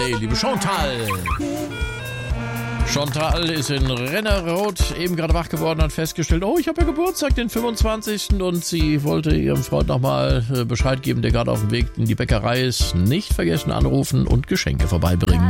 Hey, liebe Chantal. Chantal ist in Rennerroth eben gerade wach geworden und hat festgestellt, oh, ich habe ja Geburtstag, den 25. Und sie wollte ihrem Freund nochmal Bescheid geben, der gerade auf dem Weg in die Bäckerei ist. Nicht vergessen anrufen und Geschenke vorbeibringen.